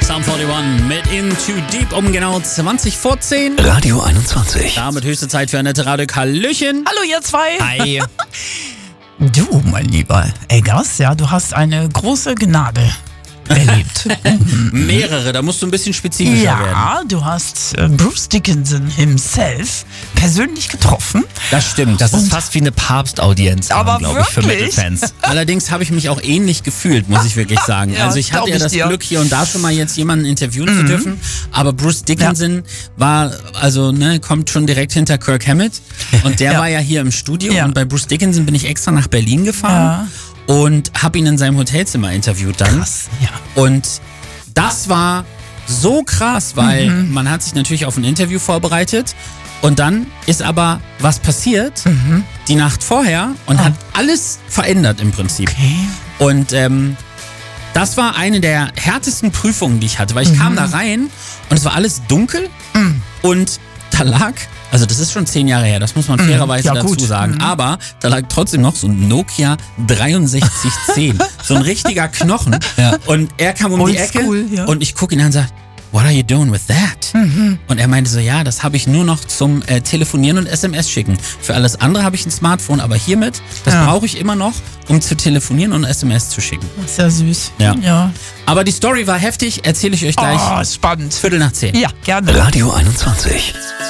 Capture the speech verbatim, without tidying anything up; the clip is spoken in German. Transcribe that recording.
Sum einundvierzig mit Into Deep um genau zwanzig vor zehn. Radio einundzwanzig. Damit höchste Zeit für Annette Radek. Hallöchen. Hallo ihr zwei. Hi. Du, mein Lieber Eggers, ja, du hast eine große Gnade erlebt. Mehrere, da musst du ein bisschen spezifischer ja, werden. Ja, du hast äh, Bruce Dickinson himself persönlich getroffen. Das stimmt. Das Das ist ist fast wie eine Papst-Audienz, Aber glaube ich, für wirklich? Metal-Fans. Allerdings habe ich mich auch ähnlich gefühlt, muss ich wirklich sagen. Ja, also ich hatte glaub ja ich das dir. Glück, hier und da schon mal jetzt jemanden interviewen zu dürfen. Aber Bruce Dickinson war, also ne, kommt schon direkt hinter Kirk Hammett. Und der Ja. war ja hier im Studio. Ja. Und bei Bruce Dickinson bin ich extra nach Berlin gefahren. Und habe ihn in seinem Hotelzimmer interviewt dann. Krass, ja. Und das war so krass, weil man hat sich natürlich auf ein Interview vorbereitet und dann ist aber was passiert die Nacht vorher und hat alles verändert im Prinzip. Okay. Und ähm, das war eine der härtesten Prüfungen, die ich hatte, weil ich kam da rein und es war alles dunkel und da lag, also das ist schon zehn Jahre her, das muss man fairerweise Ja, dazu gut. sagen, Mhm. aber da lag trotzdem noch so ein Nokia dreiundsechzig zehn, so ein richtiger Knochen. Ja. Und er kam um die Ecke Oldschool, ja. und ich gucke ihn an und sage, what are you doing with that? Und er meinte so, ja, das habe ich nur noch zum äh, Telefonieren und S M S schicken. Für alles andere habe ich ein Smartphone, aber hiermit, das Ja. brauche ich immer noch, um zu telefonieren und S M S zu schicken. Das ist ja süß. Ja. Ja. Aber die Story war heftig, erzähle ich euch gleich. Oh, spannend. Viertel nach zehn. Ja, gerne. Radio einundzwanzig.